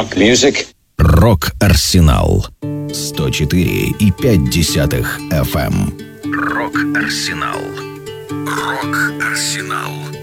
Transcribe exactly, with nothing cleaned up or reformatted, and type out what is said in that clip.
Rock music. Рок-Арсенал. сто четыре и пять десятых эф эм. Рок-Арсенал. Рок-Арсенал.